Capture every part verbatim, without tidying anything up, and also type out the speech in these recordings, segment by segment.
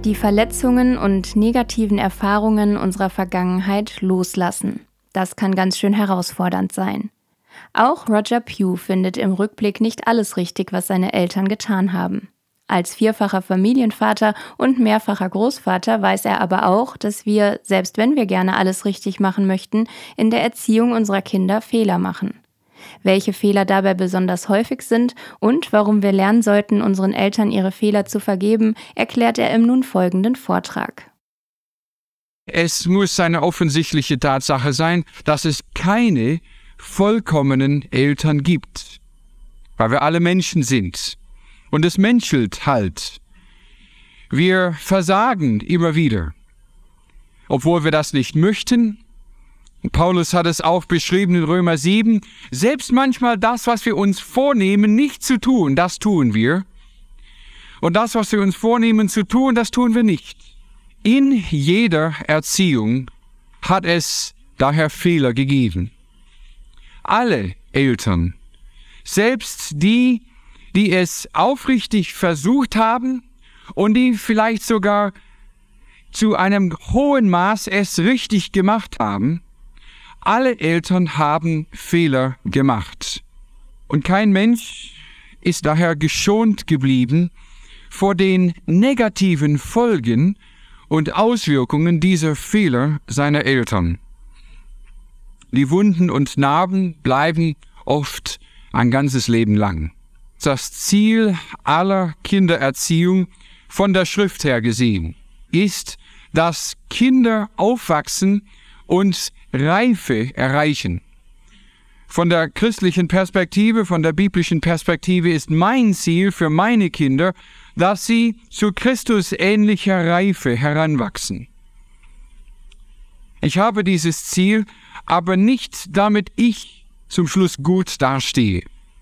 Die Verletzungen und negativen Erfahrungen unserer Vergangenheit loslassen. Das kann ganz schön herausfordernd sein. Auch Roger Pugh findet im Rückblick nicht alles richtig, was seine Eltern getan haben. Als vierfacher Familienvater und mehrfacher Großvater weiß er aber auch, dass wir, selbst wenn wir gerne alles richtig machen möchten, in der Erziehung unserer Kinder Fehler machen. Welche Fehler dabei besonders häufig sind und warum wir lernen sollten, unseren Eltern ihre Fehler zu vergeben, erklärt er im nun folgenden Vortrag. Es muss eine offensichtliche Tatsache sein, dass es keine vollkommenen Eltern gibt, weil wir alle Menschen sind. Und es menschelt halt. Wir versagen immer wieder, obwohl wir das nicht möchten. Paulus hat es auch beschrieben in Römer sieben. Selbst manchmal das, was wir uns vornehmen, nicht zu tun, das tun wir. Und das, was wir uns vornehmen zu tun, das tun wir nicht. In jeder Erziehung hat es daher Fehler gegeben. Alle Eltern, selbst die, die es aufrichtig versucht haben und die vielleicht sogar zu einem hohen Maß es richtig gemacht haben, alle Eltern haben Fehler gemacht. Und kein Mensch ist daher geschont geblieben vor den negativen Folgen und Auswirkungen dieser Fehler seiner Eltern. Die Wunden und Narben bleiben oft ein ganzes Leben lang. Das Ziel aller Kindererziehung von der Schrift her gesehen ist, dass Kinder aufwachsen und Reife erreichen. Von der christlichen Perspektive, von der biblischen Perspektive ist mein Ziel für meine Kinder, dass sie zu Christusähnlicher Reife heranwachsen. Ich habe dieses Ziel, aber nicht damit ich zum Schluss gut dastehe.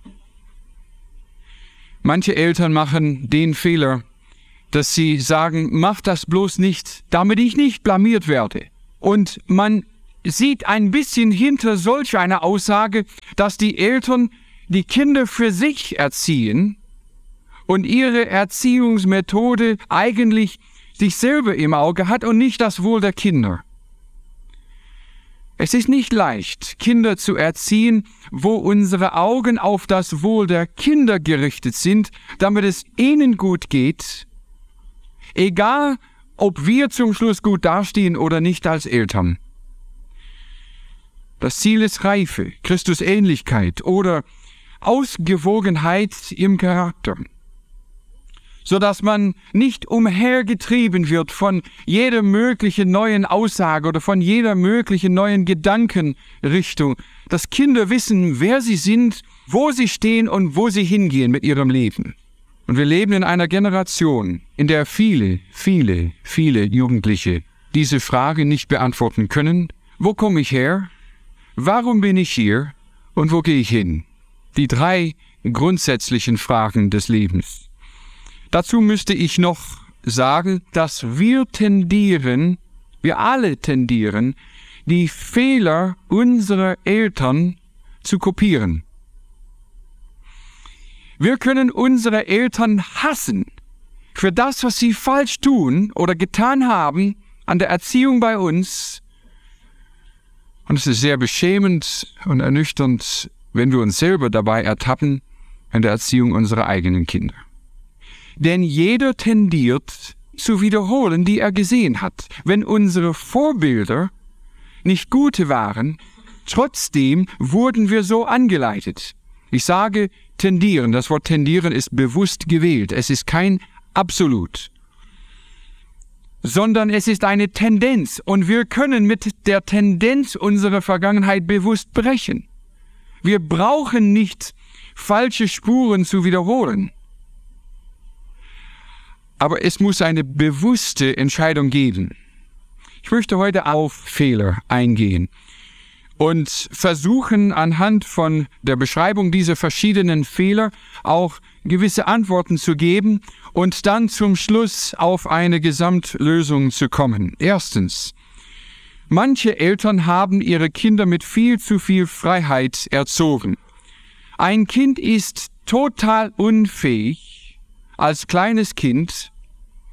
Manche Eltern machen den Fehler, dass sie sagen, mach das bloß nicht, damit ich nicht blamiert werde. Und man sieht ein bisschen hinter solch einer Aussage, dass die Eltern die Kinder für sich erziehen und ihre Erziehungsmethode eigentlich sich selber im Auge hat und nicht das Wohl der Kinder. Es ist nicht leicht, Kinder zu erziehen, wo unsere Augen auf das Wohl der Kinder gerichtet sind, damit es ihnen gut geht, egal ob wir zum Schluss gut dastehen oder nicht als Eltern. Das Ziel ist Reife, Christusähnlichkeit oder Ausgewogenheit im Charakter, sodass man nicht umhergetrieben wird von jeder möglichen neuen Aussage oder von jeder möglichen neuen Gedankenrichtung, dass Kinder wissen, wer sie sind, wo sie stehen und wo sie hingehen mit ihrem Leben. Und wir leben in einer Generation, in der viele, viele, viele Jugendliche diese Frage nicht beantworten können. Wo komme ich her? Warum bin ich hier? Und wo gehe ich hin? Die drei grundsätzlichen Fragen des Lebens. Dazu müsste ich noch sagen, dass wir tendieren, wir alle tendieren, die Fehler unserer Eltern zu kopieren. Wir können unsere Eltern hassen für das, was sie falsch tun oder getan haben an der Erziehung bei uns. Und es ist sehr beschämend und ernüchternd, wenn wir uns selber dabei ertappen in der Erziehung unserer eigenen Kinder. Denn jeder tendiert zu wiederholen, die er gesehen hat. Wenn unsere Vorbilder nicht gute waren, trotzdem wurden wir so angeleitet. Ich sage tendieren. Das Wort tendieren ist bewusst gewählt. Es ist kein Absolut, sondern es ist eine Tendenz. Und wir können mit der Tendenz unserer Vergangenheit bewusst brechen. Wir brauchen nicht falsche Spuren zu wiederholen. Aber es muss eine bewusste Entscheidung geben. Ich möchte heute auf Fehler eingehen und versuchen anhand von der Beschreibung dieser verschiedenen Fehler auch gewisse Antworten zu geben und dann zum Schluss auf eine Gesamtlösung zu kommen. Erstens, manche Eltern haben ihre Kinder mit viel zu viel Freiheit erzogen. Ein Kind ist total unfähig, als kleines Kind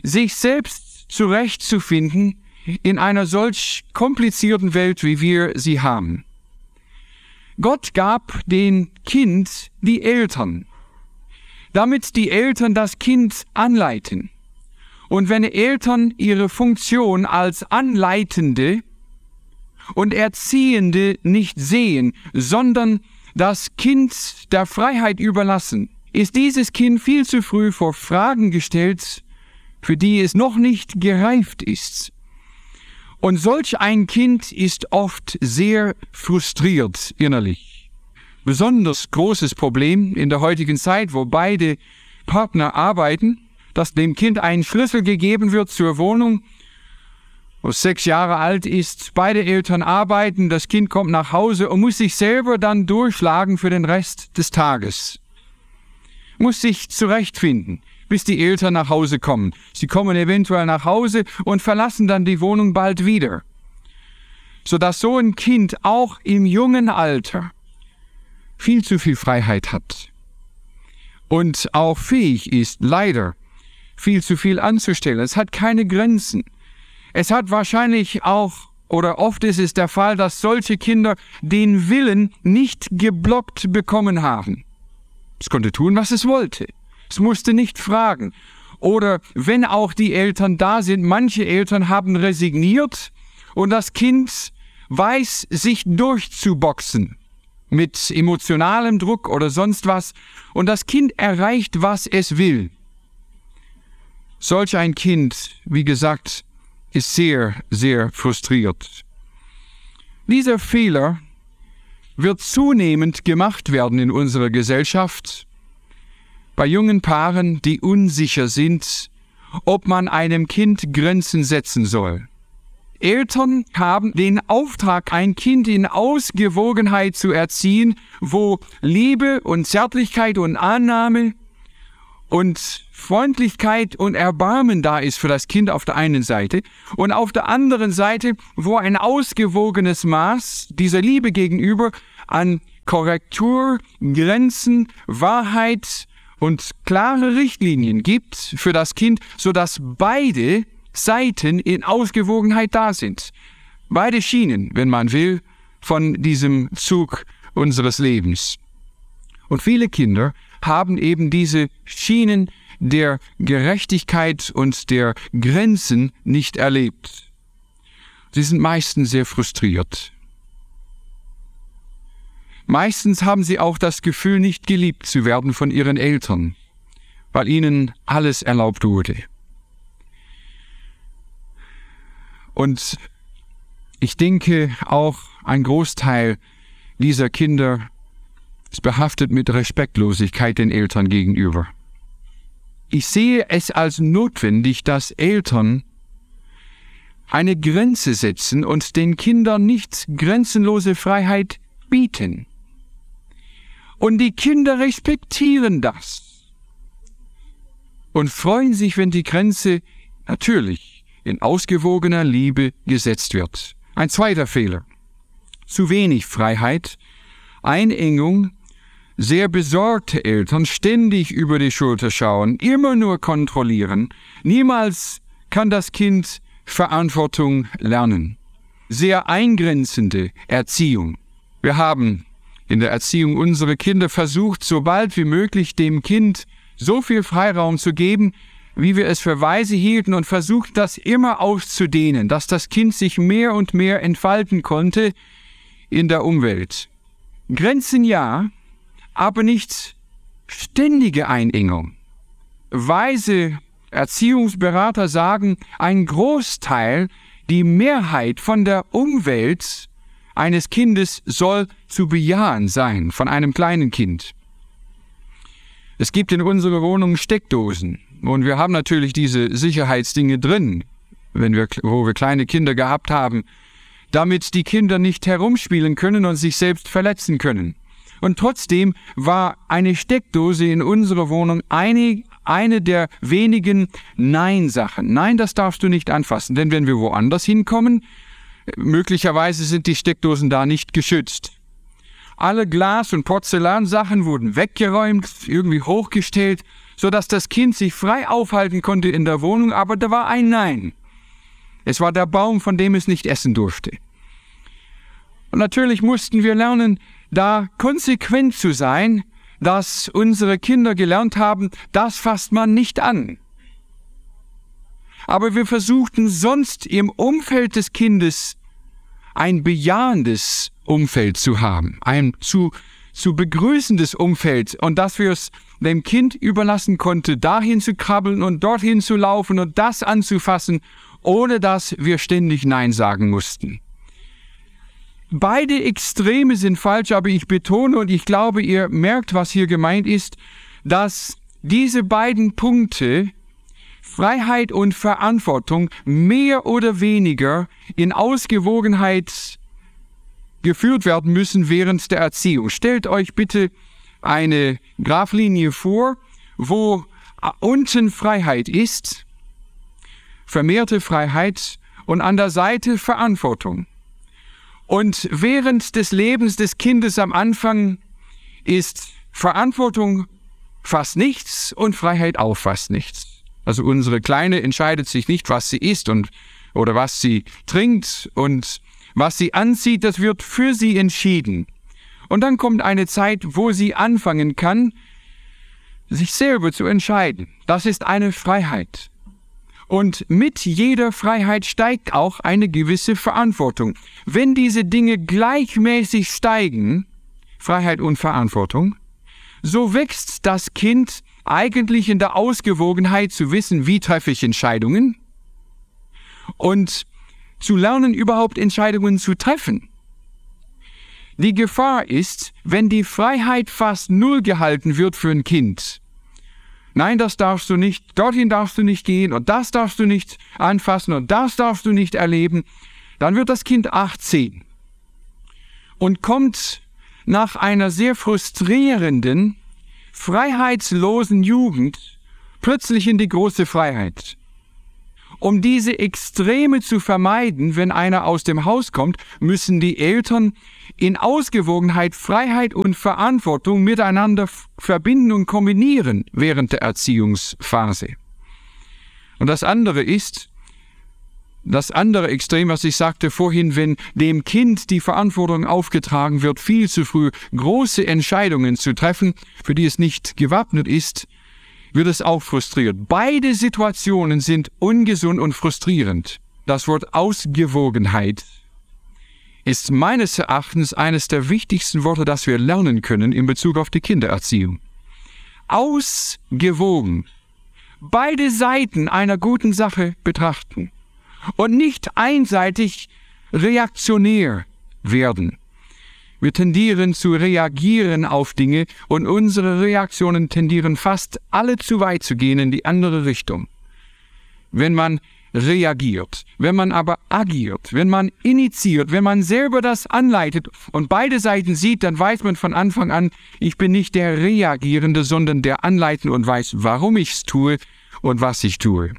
sich selbst zurechtzufinden in einer solch komplizierten Welt, wie wir sie haben. Gott gab dem Kind die Eltern, damit die Eltern das Kind anleiten. Und wenn Eltern ihre Funktion als Anleitende und Erziehende nicht sehen, sondern das Kind der Freiheit überlassen, ist dieses Kind viel zu früh vor Fragen gestellt, für die es noch nicht gereift ist. Und solch ein Kind ist oft sehr frustriert innerlich. Besonders großes Problem in der heutigen Zeit, wo beide Partner arbeiten, dass dem Kind ein Schlüssel gegeben wird zur Wohnung, wo es sechs Jahre alt ist, beide Eltern arbeiten, das Kind kommt nach Hause und muss sich selber dann durchschlagen für den Rest des Tages. Muss sich zurechtfinden, bis die Eltern nach Hause kommen. Sie kommen eventuell nach Hause und verlassen dann die Wohnung bald wieder. Sodass so ein Kind auch im jungen Alter viel zu viel Freiheit hat und auch fähig ist, leider, viel zu viel anzustellen. Es hat keine Grenzen. Es hat wahrscheinlich auch, oder oft ist es der Fall, dass solche Kinder den Willen nicht geblockt bekommen haben. Es konnte tun, was es wollte. Es musste nicht fragen. Oder wenn auch die Eltern da sind, manche Eltern haben resigniert und das Kind weiß, sich durchzuboxen mit emotionalem Druck oder sonst was. Und das Kind erreicht, was es will. Solch ein Kind, wie gesagt, ist sehr, sehr frustriert. Dieser Fehler wird zunehmend gemacht werden in unserer Gesellschaft bei jungen Paaren, die unsicher sind, ob man einem Kind Grenzen setzen soll. Eltern haben den Auftrag, ein Kind in Ausgewogenheit zu erziehen, wo Liebe und Zärtlichkeit und Annahme und Freundlichkeit und Erbarmen da ist für das Kind auf der einen Seite und auf der anderen Seite, wo ein ausgewogenes Maß dieser Liebe gegenüber an Korrektur, Grenzen, Wahrheit und klare Richtlinien gibt für das Kind, sodass beide Seiten in Ausgewogenheit da sind. Beide Schienen, wenn man will, von diesem Zug unseres Lebens. Und viele Kinder haben eben diese Schienen der Gerechtigkeit und der Grenzen nicht erlebt. Sie sind meistens sehr frustriert. Meistens haben sie auch das Gefühl, nicht geliebt zu werden von ihren Eltern, weil ihnen alles erlaubt wurde. Und ich denke, auch ein Großteil dieser Kinder ist behaftet mit Respektlosigkeit den Eltern gegenüber. Ich sehe es als notwendig, dass Eltern eine Grenze setzen und den Kindern nicht grenzenlose Freiheit bieten. Und die Kinder respektieren das und freuen sich, wenn die Grenze natürlich in ausgewogener Liebe gesetzt wird. Ein zweiter Fehler: zu wenig Freiheit, Einengung, sehr besorgte Eltern, ständig über die Schulter schauen, immer nur kontrollieren. Niemals kann das Kind Verantwortung lernen. Sehr eingrenzende Erziehung. Wir haben in der Erziehung unserer Kinder versucht, so bald wie möglich dem Kind so viel Freiraum zu geben, wie wir es für weise hielten, und versucht, das immer auszudehnen, dass das Kind sich mehr und mehr entfalten konnte in der Umwelt. Grenzen ja, aber nicht ständige Einengung. Weise Erziehungsberater sagen, ein Großteil, die Mehrheit von der Umwelt eines Kindes soll zu bejahen sein, von einem kleinen Kind. Es gibt in unserer Wohnung Steckdosen und wir haben natürlich diese Sicherheitsdinge drin, wenn wir, wo wir kleine Kinder gehabt haben, damit die Kinder nicht herumspielen können und sich selbst verletzen können. Und trotzdem war eine Steckdose in unserer Wohnung eine, eine der wenigen Nein-Sachen. Nein, das darfst du nicht anfassen, denn wenn wir woanders hinkommen, möglicherweise sind die Steckdosen da nicht geschützt. Alle Glas- und Porzellansachen wurden weggeräumt, irgendwie hochgestellt, sodass das Kind sich frei aufhalten konnte in der Wohnung, aber da war ein Nein. Es war der Baum, von dem es nicht essen durfte. Und natürlich mussten wir lernen, da konsequent zu sein, dass unsere Kinder gelernt haben, das fasst man nicht an. Aber wir versuchten sonst im Umfeld des Kindes ein bejahendes Umfeld zu haben, ein zu, zu begrüßendes Umfeld, und dass wir es dem Kind überlassen konnte, dahin zu krabbeln und dorthin zu laufen und das anzufassen, ohne dass wir ständig Nein sagen mussten. Beide Extreme sind falsch, aber ich betone, und ich glaube, ihr merkt, was hier gemeint ist, dass diese beiden Punkte, Freiheit und Verantwortung, mehr oder weniger in Ausgewogenheit geführt werden müssen während der Erziehung. Stellt euch bitte eine Graphenlinie vor, wo unten Freiheit ist, vermehrte Freiheit, und an der Seite Verantwortung. Und während des Lebens des Kindes am Anfang ist Verantwortung fast nichts und Freiheit auch fast nichts. Also unsere Kleine entscheidet sich nicht, was sie isst und oder was sie trinkt, und was sie anzieht, das wird für sie entschieden. Und dann kommt eine Zeit, wo sie anfangen kann, sich selber zu entscheiden. Das ist eine Freiheit. Und mit jeder Freiheit steigt auch eine gewisse Verantwortung. Wenn diese Dinge gleichmäßig steigen, Freiheit und Verantwortung, so wächst das Kind eigentlich in der Ausgewogenheit zu wissen, wie treffe ich Entscheidungen, und zu lernen, überhaupt Entscheidungen zu treffen. Die Gefahr ist, wenn die Freiheit fast null gehalten wird für ein Kind. Nein, das darfst du nicht, dorthin darfst du nicht gehen und das darfst du nicht anfassen und das darfst du nicht erleben. Dann wird das Kind achtzehn und kommt nach einer sehr frustrierenden, freiheitslosen Jugend plötzlich in die große Freiheit. Um diese Extreme zu vermeiden, wenn einer aus dem Haus kommt, müssen die Eltern in Ausgewogenheit Freiheit und Verantwortung miteinander verbinden und kombinieren während der Erziehungsphase. Und das andere ist, das andere Extrem, was ich sagte vorhin, wenn dem Kind die Verantwortung aufgetragen wird, viel zu früh große Entscheidungen zu treffen, für die es nicht gewappnet ist, wird es auch frustriert. Beide Situationen sind ungesund und frustrierend. Das Wort Ausgewogenheit ist meines Erachtens eines der wichtigsten Worte, das wir lernen können in Bezug auf die Kindererziehung. Ausgewogen. Beide Seiten einer guten Sache betrachten und nicht einseitig reaktionär werden. Wir tendieren zu reagieren auf Dinge, und unsere Reaktionen tendieren fast alle zu weit zu gehen in die andere Richtung. Wenn man reagiert, wenn man aber agiert, wenn man initiiert, wenn man selber das anleitet und beide Seiten sieht, dann weiß man von Anfang an, ich bin nicht der Reagierende, sondern der Anleitende und weiß, warum ich es tue und was ich tue.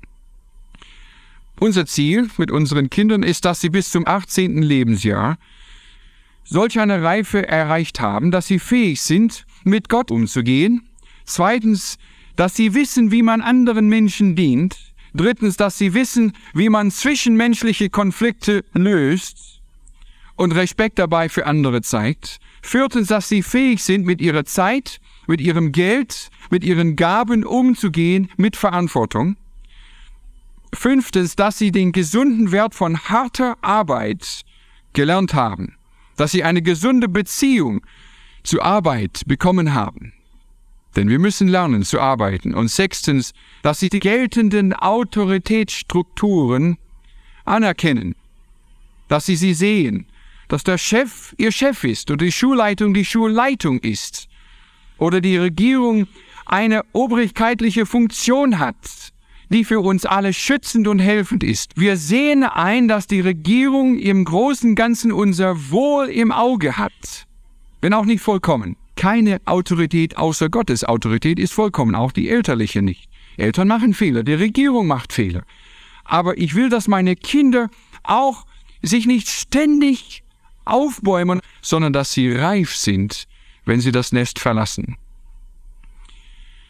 Unser Ziel mit unseren Kindern ist, dass sie bis zum achtzehnten Lebensjahr solch eine Reife erreicht haben, dass sie fähig sind, mit Gott umzugehen. Zweitens, dass sie wissen, wie man anderen Menschen dient. Drittens, dass sie wissen, wie man zwischenmenschliche Konflikte löst und Respekt dabei für andere zeigt. Viertens, dass sie fähig sind, mit ihrer Zeit, mit ihrem Geld, mit ihren Gaben umzugehen, mit Verantwortung. Fünftens, dass sie den gesunden Wert von harter Arbeit gelernt haben. Dass sie eine gesunde Beziehung zur Arbeit bekommen haben. Denn wir müssen lernen zu arbeiten. Und sechstens, dass sie die geltenden Autoritätsstrukturen anerkennen. Dass sie sie sehen. Dass der Chef ihr Chef ist oder die Schulleitung die Schulleitung ist. Oder die Regierung eine obrigkeitliche Funktion hat, die für uns alle schützend und helfend ist. Wir sehen ein, dass die Regierung im Großen und Ganzen unser Wohl im Auge hat, wenn auch nicht vollkommen. Keine Autorität außer Gottes Autorität ist vollkommen, auch die elterliche nicht. Eltern machen Fehler, die Regierung macht Fehler. Aber ich will, dass meine Kinder auch sich nicht ständig aufbäumen, sondern dass sie reif sind, wenn sie das Nest verlassen.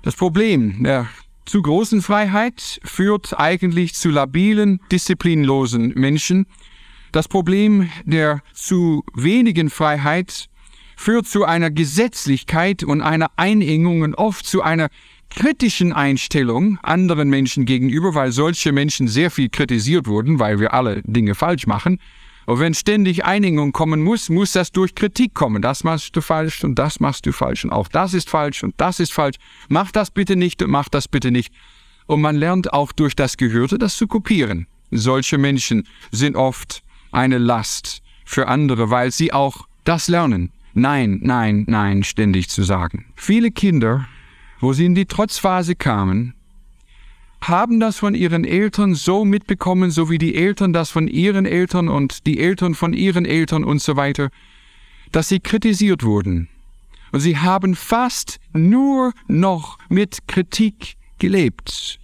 Das Problem der zu großen Freiheit führt eigentlich zu labilen, disziplinlosen Menschen. Das Problem der zu wenigen Freiheit führt zu einer Gesetzlichkeit und einer Einengung und oft zu einer kritischen Einstellung anderen Menschen gegenüber, weil solche Menschen sehr viel kritisiert wurden, weil wir alle Dinge falsch machen. Und wenn ständig Einengung kommen muss, muss das durch Kritik kommen. Das machst du falsch und das machst du falsch und auch das ist falsch und das ist falsch. Mach das bitte nicht und mach das bitte nicht. Und man lernt auch durch das Gehörte, das zu kopieren. Solche Menschen sind oft eine Last für andere, weil sie auch das lernen. Nein, nein, nein, ständig zu sagen. Viele Kinder, wo sie in die Trotzphase kamen, haben das von ihren Eltern so mitbekommen, so wie die Eltern das von ihren Eltern und die Eltern von ihren Eltern und so weiter, dass sie kritisiert wurden. Und sie haben fast nur noch mit Kritik gelebt.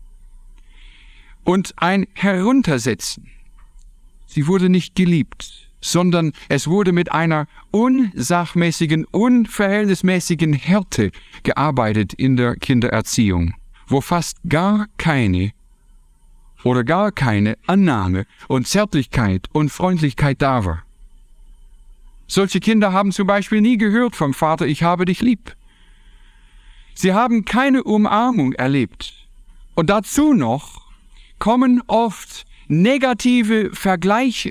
Und ein Heruntersetzen. Sie wurde nicht geliebt, sondern es wurde mit einer unsachmäßigen, unverhältnismäßigen Härte gearbeitet in der Kindererziehung, wo fast gar keine oder gar keine Annahme und Zärtlichkeit und Freundlichkeit da war. Solche Kinder haben zum Beispiel nie gehört vom Vater, ich habe dich lieb. Sie haben keine Umarmung erlebt. Und dazu noch kommen oft negative Vergleiche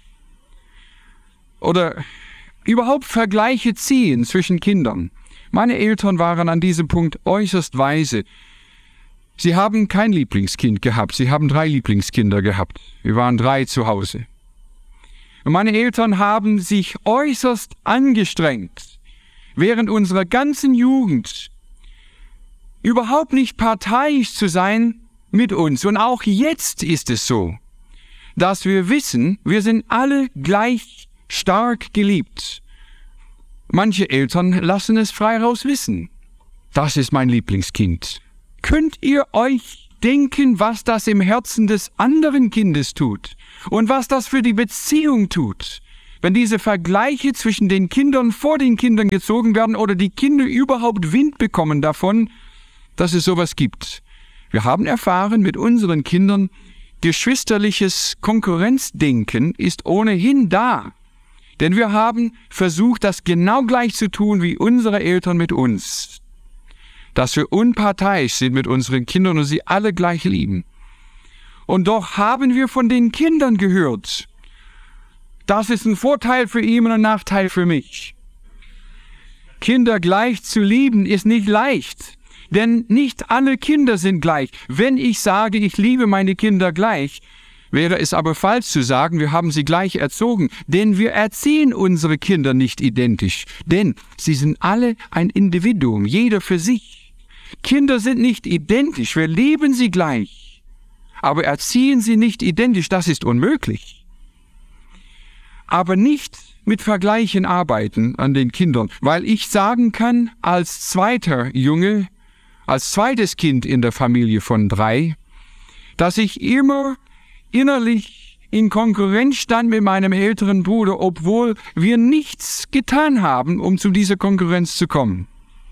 oder überhaupt Vergleiche ziehen zwischen Kindern. Meine Eltern waren an diesem Punkt äußerst weise. Sie haben kein Lieblingskind gehabt, sie haben drei Lieblingskinder gehabt. Wir waren drei zu Hause. Und meine Eltern haben sich äußerst angestrengt, während unserer ganzen Jugend überhaupt nicht parteiisch zu sein mit uns. Und auch jetzt ist es so, dass wir wissen, wir sind alle gleich stark geliebt. Manche Eltern lassen es frei raus wissen. Das ist mein Lieblingskind. Könnt ihr euch denken, was das im Herzen des anderen Kindes tut und was das für die Beziehung tut, wenn diese Vergleiche zwischen den Kindern vor den Kindern gezogen werden oder die Kinder überhaupt Wind bekommen davon, dass es sowas gibt. Wir haben erfahren mit unseren Kindern, geschwisterliches Konkurrenzdenken ist ohnehin da. Denn wir haben versucht, das genau gleich zu tun wie unsere Eltern mit uns. Dass wir unparteiisch sind mit unseren Kindern und sie alle gleich lieben. Und doch haben wir von den Kindern gehört, das ist ein Vorteil für ihn und ein Nachteil für mich. Kinder gleich zu lieben ist nicht leicht, denn nicht alle Kinder sind gleich. Wenn ich sage, ich liebe meine Kinder gleich, wäre es aber falsch zu sagen, wir haben sie gleich erzogen, denn wir erziehen unsere Kinder nicht identisch, denn sie sind alle ein Individuum, jeder für sich. Kinder sind nicht identisch, wir lieben sie gleich, aber erziehen sie nicht identisch, das ist unmöglich. Aber nicht mit Vergleichen arbeiten an den Kindern, weil ich sagen kann, als zweiter Junge, als zweites Kind in der Familie von drei, dass ich immer innerlich in Konkurrenz stand mit meinem älteren Bruder, obwohl wir nichts getan haben, um zu dieser Konkurrenz zu kommen.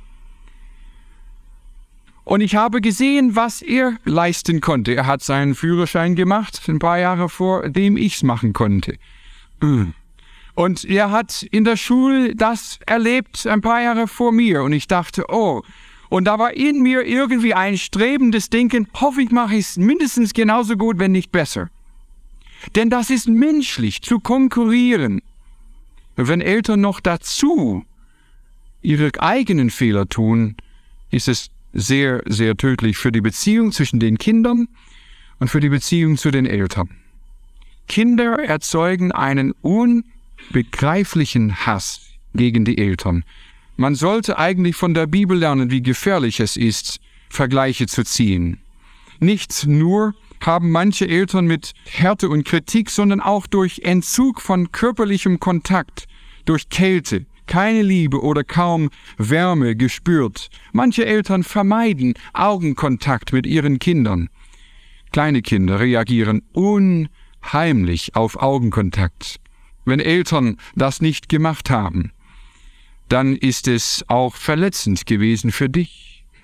Und ich habe gesehen, was er leisten konnte. Er hat seinen Führerschein gemacht, ein paar Jahre vor dem ich es machen konnte. Und er hat in der Schule das erlebt, ein paar Jahre vor mir. Und ich dachte, oh, und da war in mir irgendwie ein strebendes Denken, hoffentlich mache ich es mindestens genauso gut, wenn nicht besser. Denn das ist menschlich, zu konkurrieren. Wenn Eltern noch dazu ihre eigenen Fehler tun, ist es sehr, sehr tödlich für die Beziehung zwischen den Kindern und für die Beziehung zu den Eltern. Kinder erzeugen einen unbegreiflichen Hass gegen die Eltern. Man sollte eigentlich von der Bibel lernen, wie gefährlich es ist, Vergleiche zu ziehen. Nicht nur haben manche Eltern mit Härte und Kritik, sondern auch durch Entzug von körperlichem Kontakt, durch Kälte, keine Liebe oder kaum Wärme gespürt. Manche Eltern vermeiden Augenkontakt mit ihren Kindern. Kleine Kinder reagieren unheimlich auf Augenkontakt. Wenn Eltern das nicht gemacht haben, dann ist es auch verletzend gewesen für dich,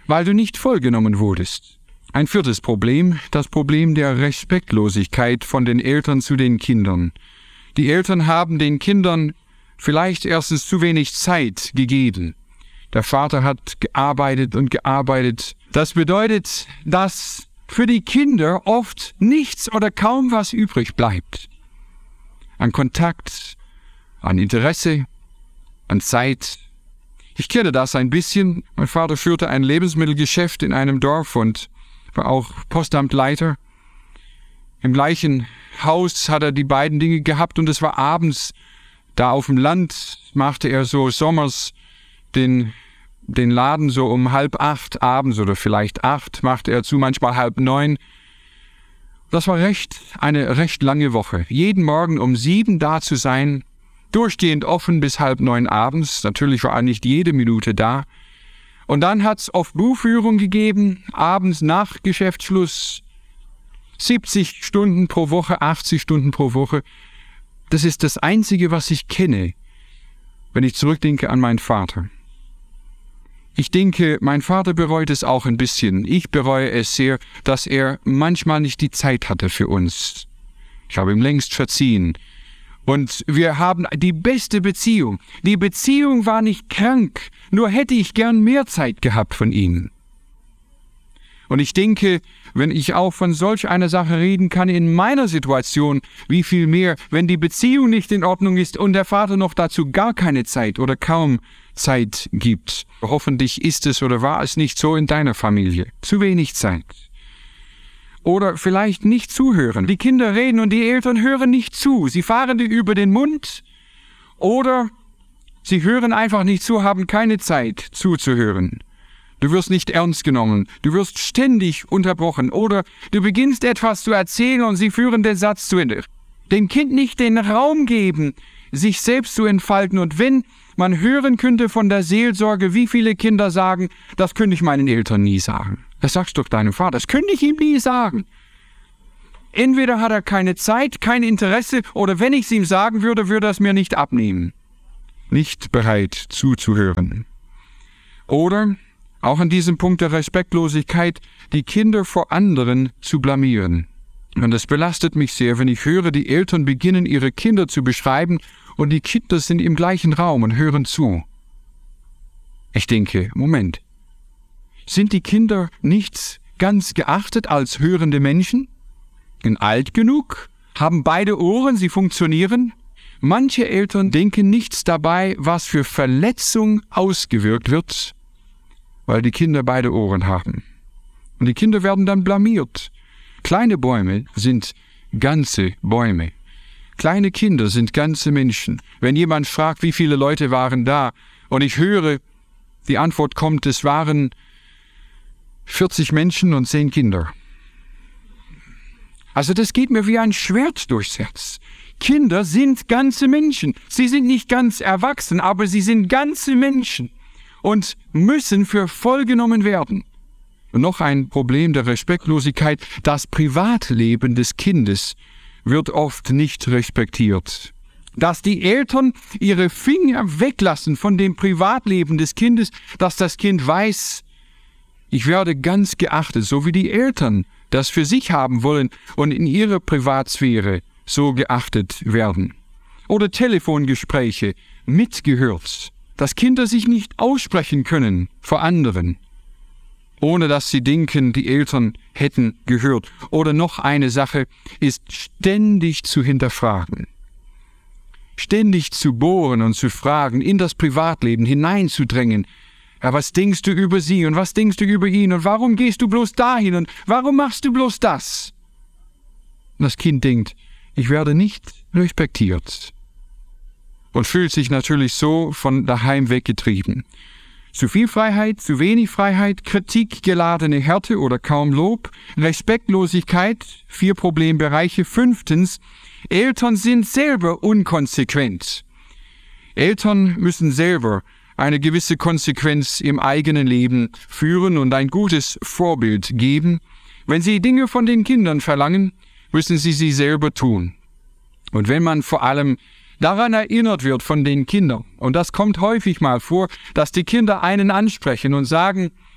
weil du nicht vollgenommen wurdest. Ein viertes Problem, das Problem der Respektlosigkeit von den Eltern zu den Kindern. Die Eltern haben den Kindern vielleicht erstens zu wenig Zeit gegeben. Der Vater hat gearbeitet und gearbeitet. Das bedeutet, dass für die Kinder oft nichts oder kaum was übrig bleibt. An Kontakt, an Interesse, an Zeit. Ich kenne das ein bisschen. Mein Vater führte ein Lebensmittelgeschäft in einem Dorf und war auch Postamtleiter. Im gleichen Haus hat er die beiden Dinge gehabt und es war abends. Da auf dem Land machte er so sommers den, den Laden so um halb acht abends oder vielleicht acht, machte er zu, manchmal halb neun. Das war recht, eine recht lange Woche. Jeden Morgen um sieben da zu sein, durchgehend offen bis halb neun abends. Natürlich war er nicht jede Minute da. Und dann hat's oft Buchführung gegeben, abends nach Geschäftsschluss, siebzig Stunden pro Woche, achtzig Stunden pro Woche. Das ist das Einzige, was ich kenne, wenn ich zurückdenke an meinen Vater. Ich denke, mein Vater bereut es auch ein bisschen. Ich bereue es sehr, dass er manchmal nicht die Zeit hatte für uns. Ich habe ihm längst verziehen. Und wir haben die beste Beziehung. Die Beziehung war nicht krank, nur hätte ich gern mehr Zeit gehabt von ihm. Und ich denke, wenn ich auch von solch einer Sache reden kann in meiner Situation, wie viel mehr, wenn die Beziehung nicht in Ordnung ist und der Vater noch dazu gar keine Zeit oder kaum Zeit gibt. Hoffentlich ist es oder war es nicht so in deiner Familie. Zu wenig Zeit. Oder vielleicht nicht zuhören. Die Kinder reden und die Eltern hören nicht zu. Sie fahren dir über den Mund oder sie hören einfach nicht zu, haben keine Zeit zuzuhören. Du wirst nicht ernst genommen, du wirst ständig unterbrochen oder du beginnst etwas zu erzählen und sie führen den Satz zu Ende. Dem Kind nicht den Raum geben, sich selbst zu entfalten. Und wenn man hören könnte von der Seelsorge, wie viele Kinder sagen, das könnte ich meinen Eltern nie sagen. Das sagst du doch deinem Vater, das könnte ich ihm nie sagen. Entweder hat er keine Zeit, kein Interesse oder wenn ich es ihm sagen würde, würde er es mir nicht abnehmen. Nicht bereit zuzuhören. Oder auch an diesem Punkt der Respektlosigkeit, die Kinder vor anderen zu blamieren. Und es belastet mich sehr, wenn ich höre, die Eltern beginnen, ihre Kinder zu beschreiben und die Kinder sind im gleichen Raum und hören zu. Ich denke, Moment, sind die Kinder nicht ganz geachtet als hörende Menschen? Sind alt genug? Haben beide Ohren, sie funktionieren? Manche Eltern denken nichts dabei, was für Verletzung ausgewirkt wird, weil die Kinder beide Ohren haben. Und die Kinder werden dann blamiert. Kleine Bäume sind ganze Bäume. Kleine Kinder sind ganze Menschen. Wenn jemand fragt, wie viele Leute waren da, und ich höre, die Antwort kommt, es waren vierzig Menschen und zehn Kinder. Also das geht mir wie ein Schwert durchs Herz. Kinder sind ganze Menschen. Sie sind nicht ganz erwachsen, aber sie sind ganze Menschen und müssen für voll genommen werden. Und noch ein Problem der Respektlosigkeit, das Privatleben des Kindes wird oft nicht respektiert. Dass die Eltern ihre Finger weglassen von dem Privatleben des Kindes, dass das Kind weiß, ich werde ganz geachtet, so wie die Eltern das für sich haben wollen und in ihrer Privatsphäre so geachtet werden. Oder Telefongespräche mitgehört, dass Kinder sich nicht aussprechen können vor anderen, ohne dass sie denken, die Eltern hätten gehört. Oder noch eine Sache ist ständig zu hinterfragen. Ständig zu bohren und zu fragen, in das Privatleben hineinzudrängen. Ja, was denkst du über sie und was denkst du über ihn und warum gehst du bloß dahin und warum machst du bloß das? Und das Kind denkt, ich werde nicht respektiert und fühlt sich natürlich so von daheim weggetrieben. Zu viel Freiheit, zu wenig Freiheit, kritikgeladene Härte oder kaum Lob, Respektlosigkeit, vier Problembereiche. Fünftens, Eltern sind selber unkonsequent. Eltern müssen selber eine gewisse Konsequenz im eigenen Leben führen und ein gutes Vorbild geben. Wenn sie Dinge von den Kindern verlangen, müssen sie sie selber tun. Und wenn man vor allem daran erinnert wird von den Kindern, und das kommt häufig mal vor, dass die Kinder einen ansprechen und sagen,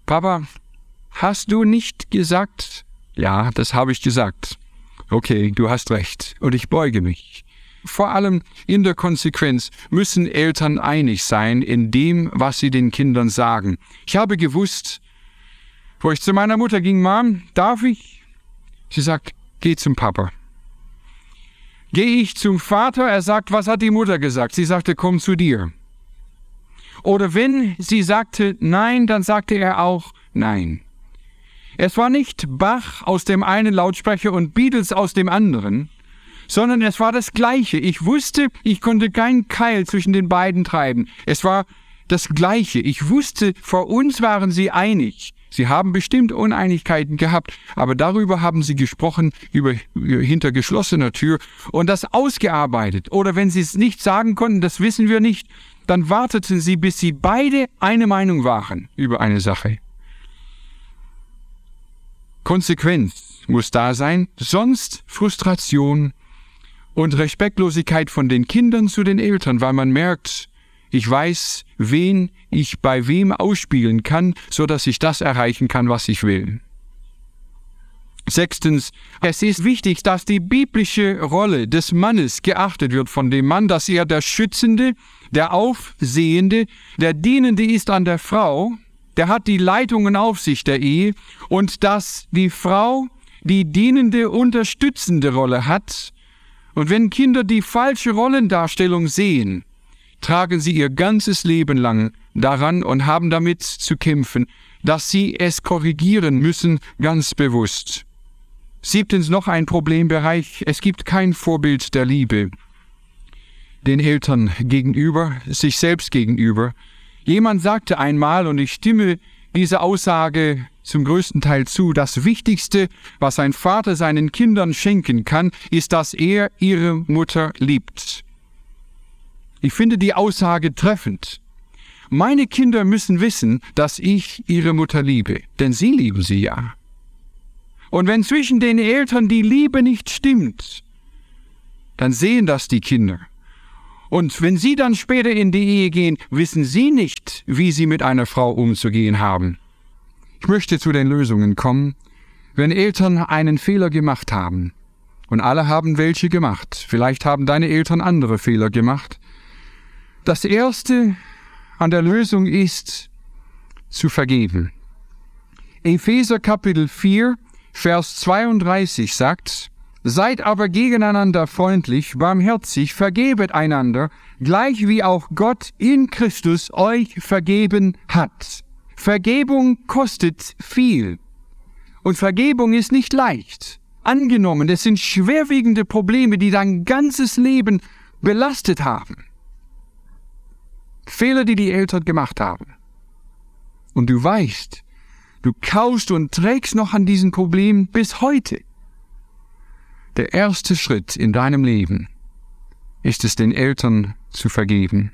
Papa, hast du nicht gesagt? Ja, das habe ich gesagt. Okay, du hast recht. Und ich beuge mich. Vor allem in der Konsequenz müssen Eltern einig sein in dem, was sie den Kindern sagen. Ich habe gewusst, wo ich zu meiner Mutter ging, Mom, darf ich? Sie sagt, geh zum Papa. Gehe ich zum Vater, er sagt, was hat die Mutter gesagt? Sie sagte, komm zu dir. Oder wenn sie sagte nein, dann sagte er auch nein. Es war nicht Bach aus dem einen Lautsprecher und Beatles aus dem anderen, sondern es war das Gleiche. Ich wusste, ich konnte keinen Keil zwischen den beiden treiben. Es war das Gleiche. Ich wusste, vor uns waren sie einig. Sie haben bestimmt Uneinigkeiten gehabt, aber darüber haben sie gesprochen, über, über hinter geschlossener Tür und das ausgearbeitet. Oder wenn sie es nicht sagen konnten, das wissen wir nicht, dann warteten sie, bis sie beide eine Meinung waren über eine Sache. Konsequenz muss da sein, sonst Frustration und Respektlosigkeit von den Kindern zu den Eltern, weil man merkt, ich weiß, wen ich bei wem ausspielen kann, so dass ich das erreichen kann, was ich will. Sechstens, es ist wichtig, dass die biblische Rolle des Mannes geachtet wird von dem Mann, dass er der Schützende, der Aufsehende, der Dienende ist an der Frau, der hat die Leitungen auf sich der Ehe und dass die Frau die dienende, unterstützende Rolle hat. Und wenn Kinder die falsche Rollendarstellung sehen, tragen sie ihr ganzes Leben lang daran und haben damit zu kämpfen, dass sie es korrigieren müssen, ganz bewusst. Siebtens noch ein Problembereich, es gibt kein Vorbild der Liebe den Eltern gegenüber, sich selbst gegenüber. Jemand sagte einmal, und ich stimme dieser Aussage zum größten Teil zu, das Wichtigste, was ein Vater seinen Kindern schenken kann, ist, dass er ihre Mutter liebt. Ich finde die Aussage treffend. Meine Kinder müssen wissen, dass ich ihre Mutter liebe, denn sie lieben sie ja. Und wenn zwischen den Eltern die Liebe nicht stimmt, dann sehen das die Kinder. Und wenn sie dann später in die Ehe gehen, wissen sie nicht, wie sie mit einer Frau umzugehen haben. Ich möchte zu den Lösungen kommen. Wenn Eltern einen Fehler gemacht haben, und alle haben welche gemacht, vielleicht haben deine Eltern andere Fehler gemacht, das Erste an der Lösung ist, zu vergeben. Epheser Kapitel vier, Vers zweiunddreißig sagt, seid aber gegeneinander freundlich, barmherzig, vergebet einander, gleich wie auch Gott in Christus euch vergeben hat. Vergebung kostet viel. Und Vergebung ist nicht leicht. Angenommen, es sind schwerwiegende Probleme, die dein ganzes Leben belastet haben. Fehler, die die Eltern gemacht haben. Und du weißt, du kaust und trägst noch an diesen Problemen bis heute. Der erste Schritt in deinem Leben ist es, den Eltern zu vergeben.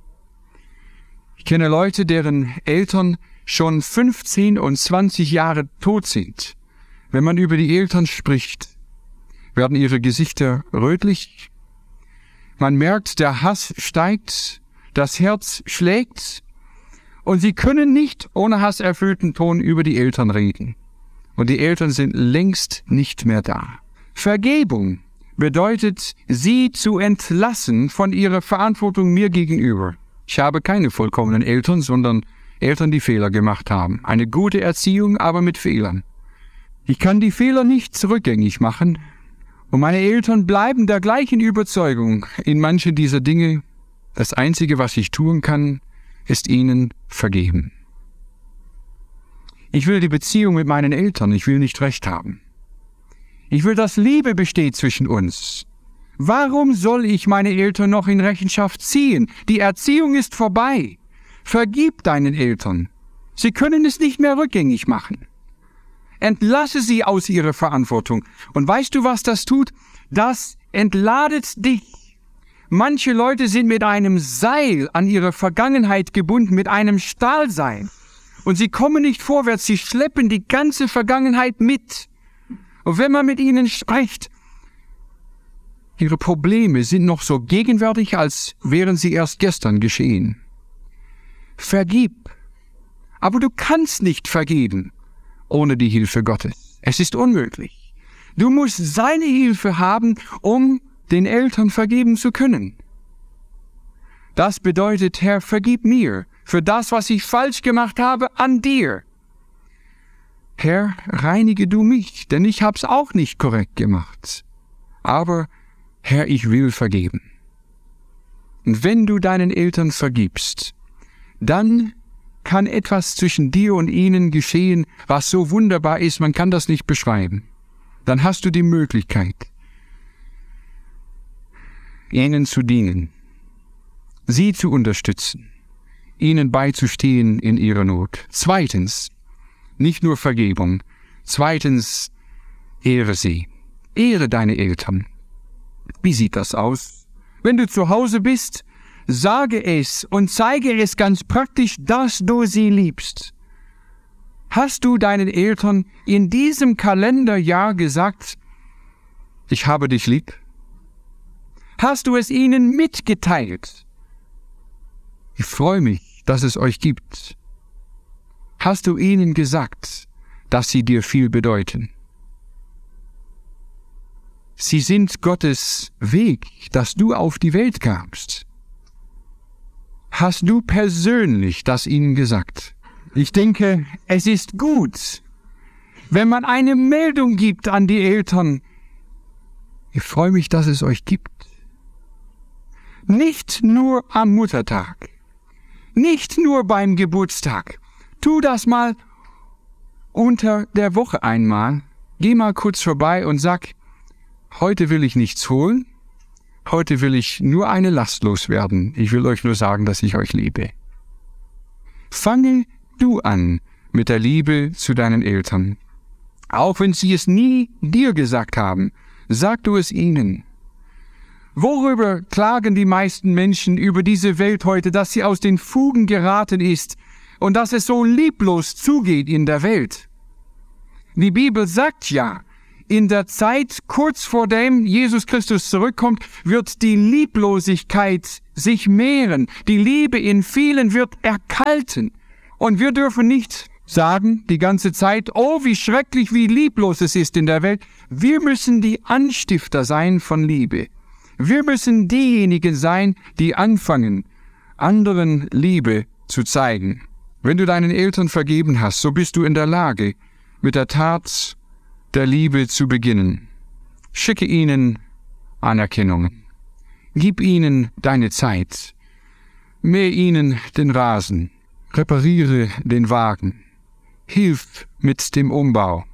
Ich kenne Leute, deren Eltern schon fünfzehn und zwanzig Jahre tot sind. Wenn man über die Eltern spricht, werden ihre Gesichter rötlich. Man merkt, der Hass steigt, das Herz schlägt und sie können nicht ohne hasserfüllten Ton über die Eltern reden. Und die Eltern sind längst nicht mehr da. Vergebung bedeutet, sie zu entlassen von ihrer Verantwortung mir gegenüber. Ich habe keine vollkommenen Eltern, sondern Eltern, die Fehler gemacht haben. Eine gute Erziehung, aber mit Fehlern. Ich kann die Fehler nicht rückgängig machen und meine Eltern bleiben der gleichen Überzeugung in manche dieser Dinge. Das Einzige, was ich tun kann, ist ihnen vergeben. Ich will die Beziehung mit meinen Eltern, ich will nicht Recht haben. Ich will, dass Liebe besteht zwischen uns. Warum soll ich meine Eltern noch in Rechenschaft ziehen? Die Erziehung ist vorbei. Vergib deinen Eltern. Sie können es nicht mehr rückgängig machen. Entlasse sie aus ihrer Verantwortung. Und weißt du, was das tut? Das entladet dich. Manche Leute sind mit einem Seil an ihre Vergangenheit gebunden, mit einem Stahlseil. Und sie kommen nicht vorwärts, sie schleppen die ganze Vergangenheit mit. Und wenn man mit ihnen spricht, ihre Probleme sind noch so gegenwärtig, als wären sie erst gestern geschehen. Vergib. Aber du kannst nicht vergeben ohne die Hilfe Gottes. Es ist unmöglich. Du musst seine Hilfe haben, um den Eltern vergeben zu können. Das bedeutet, Herr, vergib mir für das, was ich falsch gemacht habe, an dir. Herr, reinige du mich, denn ich hab's auch nicht korrekt gemacht. Aber, Herr, ich will vergeben. Und wenn du deinen Eltern vergibst, dann kann etwas zwischen dir und ihnen geschehen, was so wunderbar ist, man kann das nicht beschreiben. Dann hast du die Möglichkeit, ihnen zu dienen, sie zu unterstützen, ihnen beizustehen in ihrer Not. Zweitens, nicht nur Vergebung, zweitens, ehre sie. Ehre deine Eltern. Wie sieht das aus? Wenn du zu Hause bist, sage es und zeige es ganz praktisch, dass du sie liebst. Hast du deinen Eltern in diesem Kalenderjahr gesagt, ich habe dich lieb? Hast du es ihnen mitgeteilt? Ich freue mich, dass es euch gibt. Hast du ihnen gesagt, dass sie dir viel bedeuten? Sie sind Gottes Weg, dass du auf die Welt kamst. Hast du persönlich das ihnen gesagt? Ich denke, es ist gut, wenn man eine Meldung gibt an die Eltern. Ich freue mich, dass es euch gibt. Nicht nur am Muttertag, nicht nur beim Geburtstag. Tu das mal unter der Woche einmal. Geh mal kurz vorbei und sag, heute will ich nichts holen. Heute will ich nur eine Last loswerden. Ich will euch nur sagen, dass ich euch liebe. Fange du an mit der Liebe zu deinen Eltern. Auch wenn sie es nie dir gesagt haben, sag du es ihnen. Worüber klagen die meisten Menschen über diese Welt heute, dass sie aus den Fugen geraten ist und dass es so lieblos zugeht in der Welt? Die Bibel sagt ja, in der Zeit, kurz vor dem Jesus Christus zurückkommt, wird die Lieblosigkeit sich mehren. Die Liebe in vielen wird erkalten. Und wir dürfen nicht sagen die ganze Zeit, oh, wie schrecklich, wie lieblos es ist in der Welt. Wir müssen die Anstifter sein von Liebe. Wir müssen diejenigen sein, die anfangen, anderen Liebe zu zeigen. Wenn du deinen Eltern vergeben hast, so bist du in der Lage, mit der Tat der Liebe zu beginnen. Schicke ihnen Anerkennung. Gib ihnen deine Zeit. Mähe ihnen den Rasen. Repariere den Wagen. Hilf mit dem Umbau.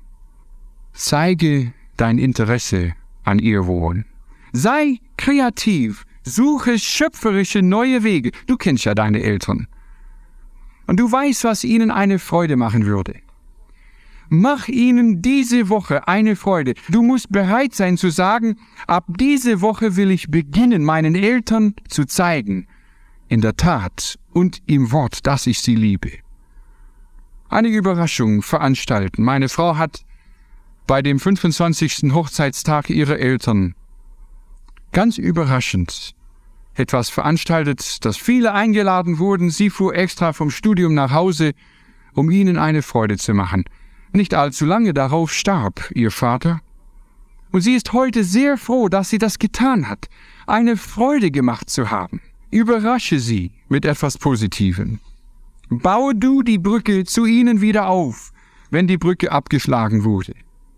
Zeige dein Interesse an ihr Wohl. Sei kreativ. Suche schöpferische neue Wege. Du kennst ja deine Eltern. Und du weißt, was ihnen eine Freude machen würde. Mach ihnen diese Woche eine Freude. Du musst bereit sein zu sagen, ab diese Woche will ich beginnen, meinen Eltern zu zeigen, in der Tat und im Wort, dass ich sie liebe. Eine Überraschung veranstalten. Meine Frau hat bei dem fünfundzwanzigsten Hochzeitstag ihrer Eltern ganz überraschend etwas veranstaltet, dass viele eingeladen wurden. Sie fuhr extra vom Studium nach Hause, um ihnen eine Freude zu machen. Nicht allzu lange darauf starb ihr Vater. Und sie ist heute sehr froh, dass sie das getan hat, eine Freude gemacht zu haben. Überrasche sie mit etwas Positivem. Baue du die Brücke zu ihnen wieder auf, wenn die Brücke abgeschlagen wurde.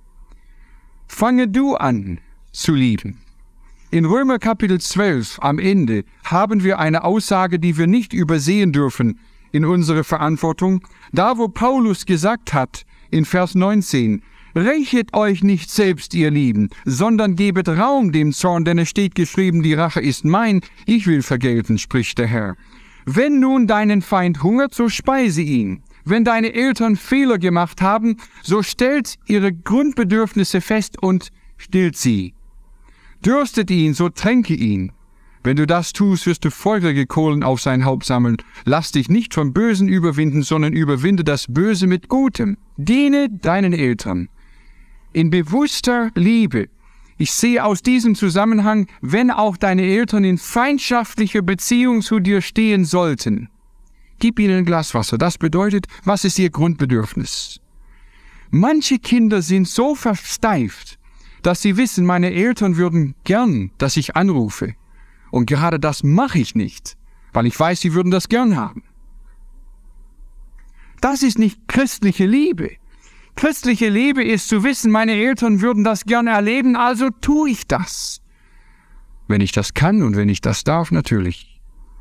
Fange du an zu lieben. In Römer Kapitel zwölf am Ende haben wir eine Aussage, die wir nicht übersehen dürfen in unserer Verantwortung, da wo Paulus gesagt hat, in Vers neunzehn, rächet euch nicht selbst, ihr Lieben, sondern gebet Raum dem Zorn, denn es steht geschrieben, die Rache ist mein, ich will vergelten, spricht der Herr. Wenn nun deinen Feind hungert, so speise ihn. Wenn deine Eltern Fehler gemacht haben, so stellt ihre Grundbedürfnisse fest und stillt sie. Dürstet ihn, so tränke ihn. Wenn du das tust, wirst du feurige Kohlen auf sein Haupt sammeln. Lass dich nicht vom Bösen überwinden, sondern überwinde das Böse mit Gutem. Diene deinen Eltern in bewusster Liebe. Ich sehe aus diesem Zusammenhang, wenn auch deine Eltern in feindschaftlicher Beziehung zu dir stehen sollten, Gib ihnen ein Glas Wasser. Das bedeutet, was ist ihr Grundbedürfnis? Manche Kinder sind so versteift, dass sie wissen, meine Eltern würden gern, dass ich anrufe. Und gerade das mache ich nicht, weil ich weiß, sie würden das gern haben. Das ist nicht christliche Liebe. Christliche Liebe ist zu wissen, meine Eltern würden das gerne erleben, also tue ich das. Wenn ich das kann und wenn ich das darf, natürlich.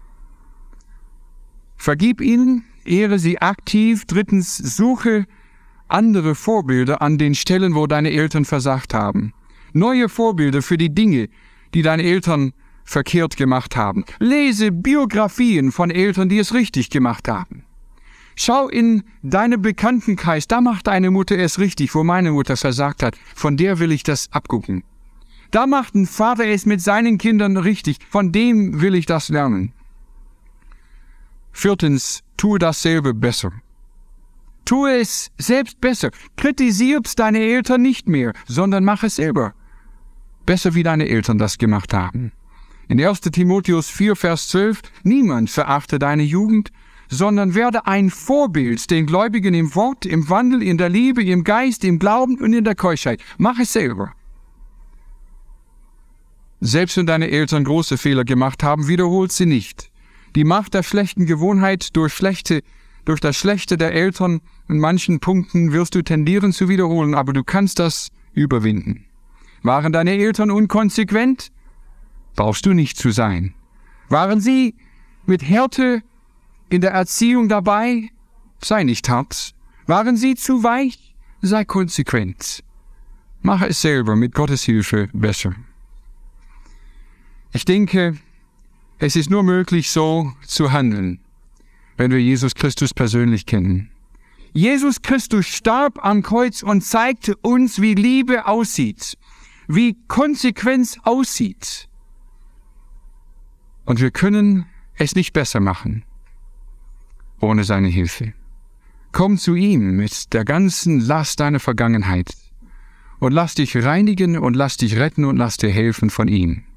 Vergib ihnen, ehre sie aktiv. Drittens, suche andere Vorbilder an den Stellen, wo deine Eltern versagt haben. Neue Vorbilder für die Dinge, die deine Eltern verkehrt gemacht haben. Lese Biografien von Eltern, die es richtig gemacht haben. Schau in deinen Bekanntenkreis, da macht deine Mutter es richtig, wo meine Mutter versagt hat. Von der will ich das abgucken. Da macht ein Vater es mit seinen Kindern richtig, von dem will ich das lernen. Viertens, tue dasselbe besser. Tue es selbst besser. Kritisiert deine Eltern nicht mehr, sondern mach es selber. Besser wie deine Eltern das gemacht haben. In erster Timotheus vier, Vers zwölf, niemand verachte deine Jugend, sondern werde ein Vorbild den Gläubigen im Wort, im Wandel, in der Liebe, im Geist, im Glauben und in der Keuschheit. Mach es selber. Selbst wenn deine Eltern große Fehler gemacht haben, wiederholt sie nicht. Die Macht der schlechten Gewohnheit durch schlechte, durch das Schlechte der Eltern in manchen Punkten wirst du tendieren zu wiederholen, aber du kannst das überwinden. Waren deine Eltern unkonsequent? Brauchst du nicht zu sein. Waren sie mit Härte in der Erziehung dabei? Sei nicht hart. Waren sie zu weich? Sei konsequent. Mache es selber mit Gottes Hilfe besser. Ich denke, es ist nur möglich, so zu handeln, wenn wir Jesus Christus persönlich kennen. Jesus Christus starb am Kreuz und zeigte uns, wie Liebe aussieht, wie Konsequenz aussieht. Und wir können es nicht besser machen ohne seine Hilfe. Komm zu ihm mit der ganzen Last deiner Vergangenheit und lass dich reinigen und lass dich retten und lass dir helfen von ihm.